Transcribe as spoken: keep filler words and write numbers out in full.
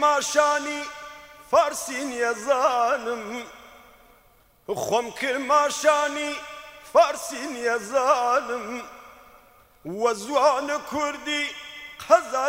ماشانی فارسی نیەزانم خۆم کرد ماشانی فارسی نیەزانم وە زوانە کوردی قەزا